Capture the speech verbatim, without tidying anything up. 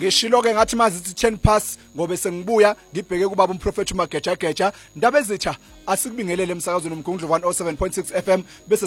ngishilo ke ngathi mazithi ten past ngobe sengibuya ngibheke kubaba umprofeti uMageja Geja ndaba ezitha asikubingelele emsakazweni omkhundlu one oh seven point six F M bese